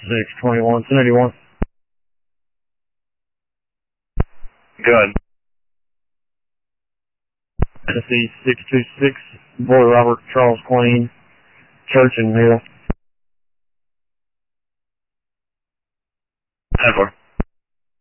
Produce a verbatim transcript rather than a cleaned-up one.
six twenty-one, ten eighty-one. Good. Tennessee six two six, Boy Robert Charles Queen, Church and Mill. ten four.